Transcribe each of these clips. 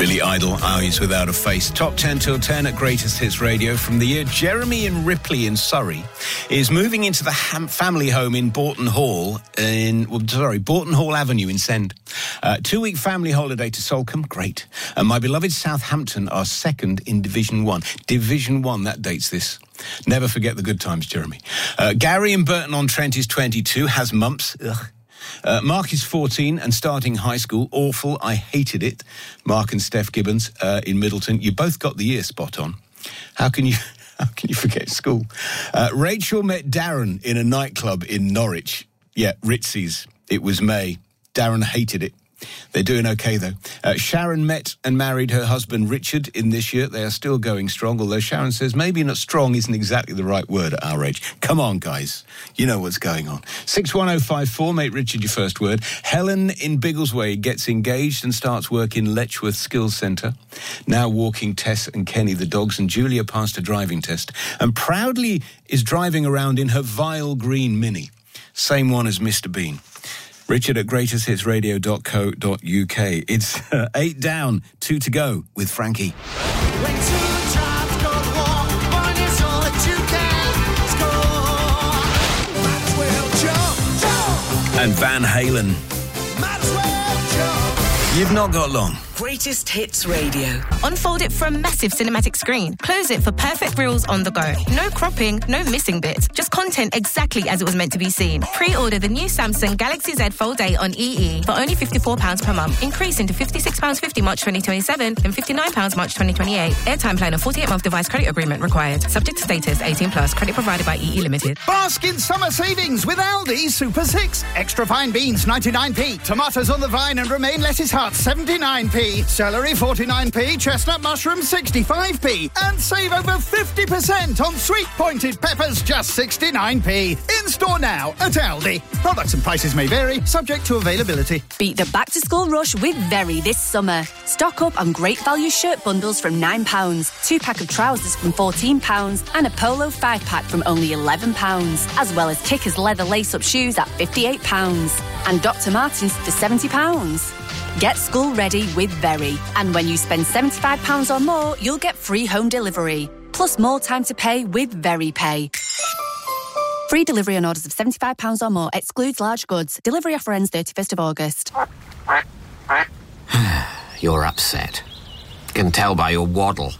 Billy Idol, Eyes Without a Face. Top 10 till 10 at Greatest Hits Radio from the year. Jeremy in Ripley in Surrey is moving into the family home in Borton Hall Borton Hall Avenue in Send. 2-week family holiday to Salcombe, great. And my beloved Southampton are second in Division 1. Division 1, that dates this. Never forget the good times, Jeremy. Gary in Burton-on-Trent is 22, has mumps. Ugh. Mark is 14 and starting high school. Awful, I hated it. Mark and Steph Gibbons in Middleton. You both got the year spot on. How can you forget school? Rachel met Darren in a nightclub in Norwich. Yeah, Ritzy's. It was May. Darren hated it. They're doing okay, though. Sharon met and married her husband, Richard, in this year. They are still going strong, although Sharon says maybe not strong isn't exactly the right word at our age. Come on, guys. You know what's going on. 61054, make Richard your first word. Helen in Biggleswade gets engaged and starts work in Letchworth Skills Centre. Now walking Tess and Kenny, the dogs, and Julia passed a driving test and proudly is driving around in her vile green Mini. Same one as Mr. Bean. Richard at greatesthitsradio.co.uk. It's 8 down, 2 to go with Frankie. When 2 times go wrong, 1 is all that you can score. Might as well jump. And Van Halen. Might as well jump. You've not got long. Greatest Hits Radio. Unfold it from massive cinematic screen. Close it for perfect reels on the go. No cropping, no missing bits. Just content exactly as it was meant to be seen. Pre-order the new Samsung Galaxy Z Fold 8 on EE for only £54 per month, increasing to £56.50 March 2027 and £59 March 2028. Airtime plan and 48-month device credit agreement required. Subject to status, 18+. Credit provided by EE Limited. Bask in summer savings with Aldi Super 6. Extra fine beans 99p. Tomatoes on the vine and romaine lettuce hearts 79p. Celery 49p, chestnut mushrooms 65p, and save over 50% on sweet pointed peppers just 69p. In store now at Aldi. Products and prices may vary, subject to availability. Beat the back-to-school rush with Very this summer. Stock up on great value shirt bundles from £9, 2-pack of trousers from £14, and a polo 5-pack from only £11, as well as Kickers leather lace-up shoes at £58, and Dr. Martens for £70. Get school ready with Very. And when you spend £75 or more, you'll get free home delivery. Plus more time to pay with Very Pay. Free delivery on orders of £75 or more. Excludes large goods. Delivery offer ends 31st of August. You're upset. Can tell by your waddle.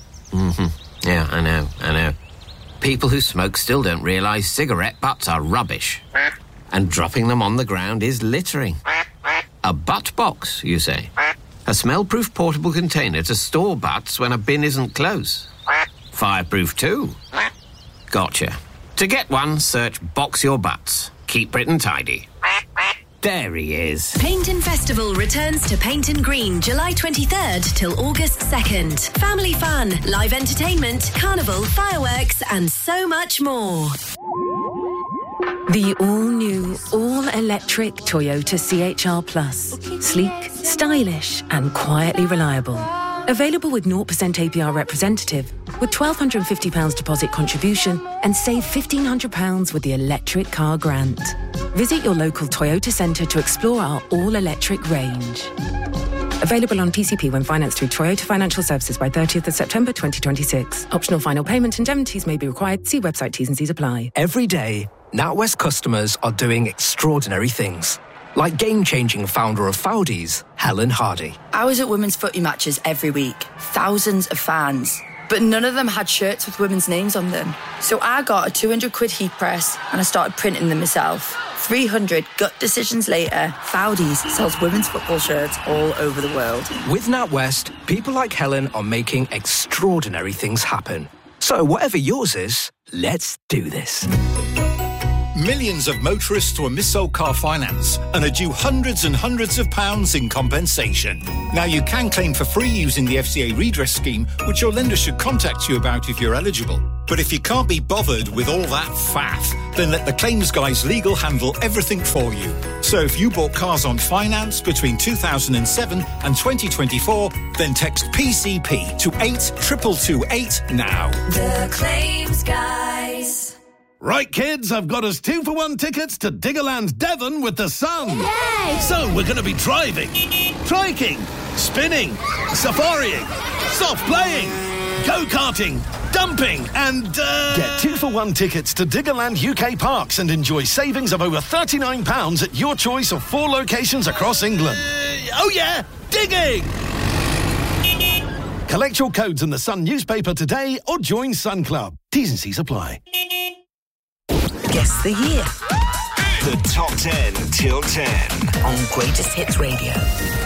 Yeah, I know. People who smoke still don't realise cigarette butts are rubbish. And dropping them on the ground is littering. A butt box, you say? A smell-proof portable container to store butts when a bin isn't close. Fireproof too. Gotcha. To get one, search Box Your Butts. Keep Britain tidy. There he is. Painton Festival returns to Painton Green July 23rd till August 2nd. Family fun, live entertainment, carnival, fireworks, and so much more. The all-new, all-electric Toyota CHR Plus. Sleek, stylish and quietly reliable. Available with 0% APR representative, with £1,250 deposit contribution and save £1,500 with the electric car grant. Visit your local Toyota centre to explore our all-electric range. Available on PCP when financed through Toyota Financial Services by 30th of September 2026. Optional final payment indemnities may be required. See website T's and C's apply. Every day, NatWest customers are doing extraordinary things. Like game-changing founder of Foudies, Helen Hardy. I was at women's footy matches every week. Thousands of fans. But none of them had shirts with women's names on them. So I got a £200 heat press and I started printing them myself. 300 gut decisions later, Foudies sells women's football shirts all over the world. With NatWest, people like Helen are making extraordinary things happen. So whatever yours is, let's do this. Millions of motorists were missold car finance and are due hundreds and hundreds of pounds in compensation. Now you can claim for free using the FCA redress scheme, which your lender should contact you about if you're eligible. But if you can't be bothered with all that faff, then let the claims guys legal handle everything for you. So if you bought cars on finance between 2007 and 2024, then text PCP to 82228 now. The Claims Guys. Right, kids, I've got us 2-for-1 tickets to Diggerland Devon with the sun. Yay! So we're going to be driving, triking, spinning, safarying, soft playing, go-karting, dumping and... Get 2-for-1 tickets to Diggerland UK Parks and enjoy savings of over £39 at your choice of 4 locations across England. Oh yeah, digging! Collect your codes in the Sun newspaper today or join Sun Club. T's and C's apply. Guess the year. The Top 10 till 10 on Greatest Hits Radio.